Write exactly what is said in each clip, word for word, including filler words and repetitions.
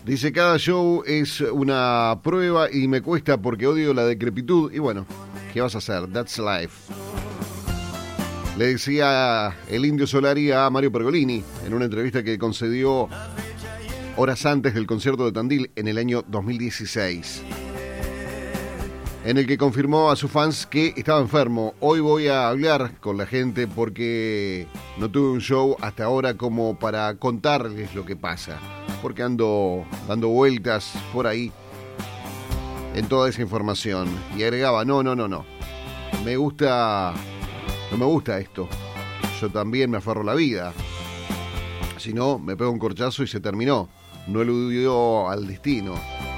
Dice, cada show es una prueba y me cuesta porque odio la decrepitud. Y bueno, ¿qué vas a hacer? That's life. Le decía el Indio Solari a Mario Pergolini en una entrevista que concedió horas antes del concierto de Tandil en el año dos mil dieciséis, en el que confirmó a sus fans que estaba enfermo. Hoy voy a hablar con la gente porque no tuve un show hasta ahora como para contarles lo que pasa, porque ando dando vueltas por ahí en toda esa información. Y agregaba, no, no, no, no. Me gusta, no me gusta esto. Yo también me aferro a la vida. Si no, me pego un corchazo y se terminó. No eludió al destino.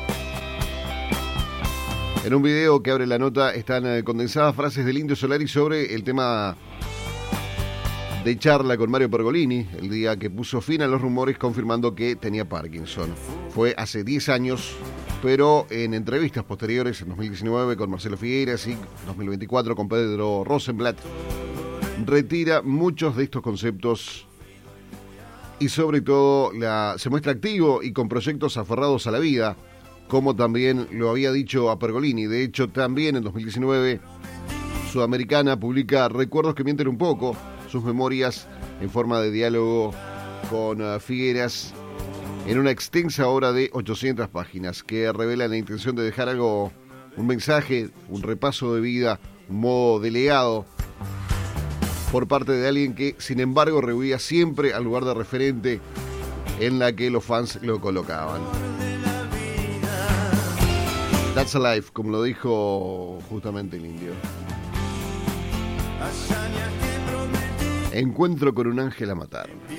En un video que abre la nota están eh, condensadas frases del Indio Solari sobre el tema de charla con Mario Pergolini, el día que puso fin a los rumores confirmando que tenía Parkinson. Fue hace diez años, pero en entrevistas posteriores, en dos mil diecinueve con Marcelo Figueiras y dos mil veinticuatro con Pedro Rosenblatt, retira muchos de estos conceptos y sobre todo la, se muestra activo y con proyectos aferrados a la vida, como también lo había dicho a Pergolini. De hecho, también en dos mil diecinueve, Sudamericana publica Recuerdos que mienten un poco, sus memorias en forma de diálogo con uh, Figueras, en una extensa obra de ochocientas páginas, que revela la intención de dejar algo, un mensaje, un repaso de vida, un modo de legado, por parte de alguien que, sin embargo, rehuía siempre al lugar de referente en la que los fans lo colocaban. That's life, como lo dijo justamente el Indio. Encuentro con un ángel a matar.